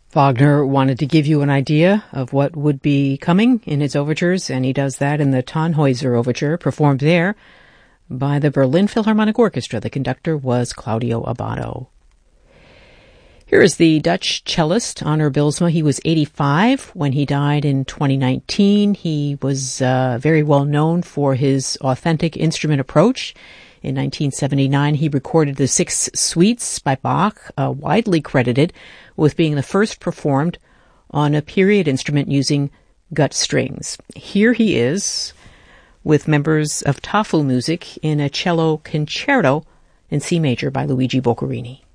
Wagner wanted to give you an idea of what would be coming in his overtures, and he does that in the Tannhäuser Overture, performed there by the Berlin Philharmonic Orchestra. The conductor was Claudio Abbado. Here is the Dutch cellist Onno Bilsma. He was 85 when he died in 2019. He was very well known for his authentic instrument approach. In 1979, he recorded the Six Suites by Bach, widely credited with being the first performed on a period instrument using gut strings. Here he is with members of Tafelmusik in a cello concerto in C major by Luigi Boccherini.